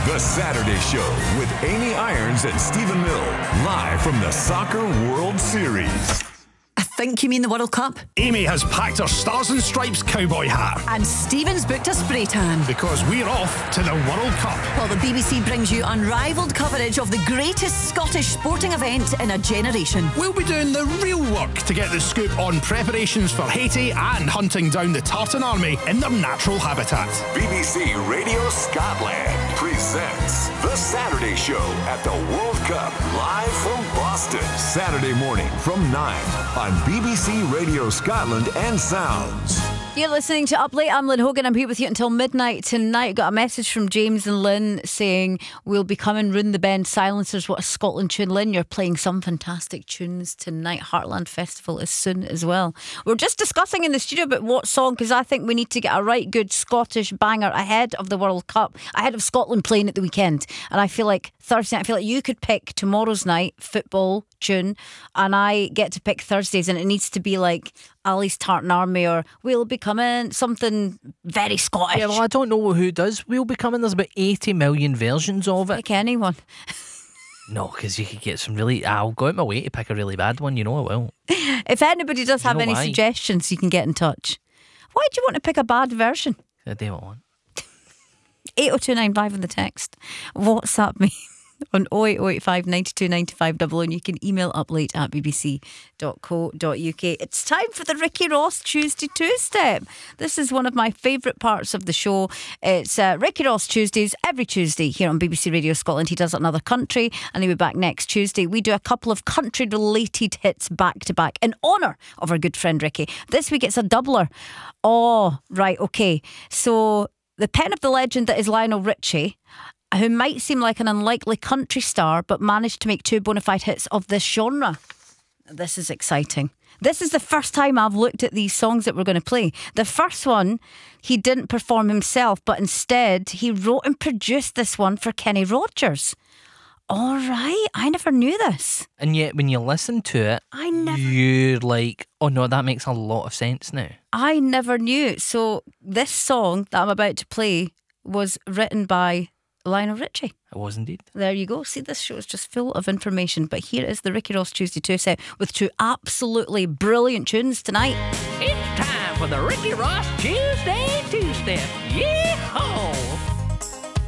The Saturday Show with Amy Irons and Stephen Mill, live from the Soccer World Series. I think you mean the World Cup. Amy has packed her Stars and Stripes cowboy hat. And Stephen's booked a spray tan. Because we're off to the World Cup. Well, the BBC brings you unrivaled coverage of the greatest Scottish sporting event in a generation. We'll be doing the real work to get the scoop on preparations for Haiti and hunting down the Tartan Army in their natural habitat. BBC Radio Scotland presents The Saturday Show at the World Cup, live from Boston. Saturday morning from 9 on BBC Radio Scotland and Sounds. You're listening to Up Late. I'm Lynn Hogan. I'm here with you until midnight tonight. Got a message from James and Lynn saying we'll be coming Rune the Bend Silencers. What a Scotland tune. Lynn, you're playing some fantastic tunes tonight. Heartland Festival is soon as well. We're just discussing in the studio about what song, because I think we need to get a right good Scottish banger ahead of the World Cup, ahead of Scotland playing at the weekend. And I feel like Thursday night, I feel like you could pick tomorrow's night football tune and I get to pick Thursdays, and it needs to be like Ali's Tartan Army or We'll Be Coming, something very Scottish. Yeah, well, I don't know who does We'll Be Coming. There's about 80 million versions of it. Pick anyone. No, because you could get some really... I'll go out my way to pick a really bad one, you know I will. If anybody does have any why? suggestions, you can get in touch. Why do you want to pick a bad version? I do what I want. 80295 on the text. WhatsApp me on 08085 92 95 00, and you can email uplate@bbc.co.uk. It's time for the Ricky Ross Tuesday Two-Step. This is one of my favourite parts of the show. It's Ricky Ross Tuesdays every Tuesday here on BBC Radio Scotland. He does it in another country and he'll be back next Tuesday. We do a couple of country-related hits back-to-back in honour of our good friend Ricky. This week it's a doubler. Oh, right, okay. So the pen of the legend that is Lionel Richie, who might seem like an unlikely country star, but managed to make two bona fide hits of this genre. This is exciting. This is the first time I've looked at these songs that we're going to play. The first one, he didn't perform himself, but instead he wrote and produced this one for Kenny Rogers. All right, I never knew this. And yet when you listen to it, you're like, oh no, that makes a lot of sense now. I never knew. So this song that I'm about to play was written by Lionel Richie. It was indeed. There you go. See, this show is just full of information. But here is the Ricky Ross Tuesday Two-Step with two absolutely brilliant tunes tonight. It's time for the Ricky Ross Tuesday Two-Step. Yee-haw!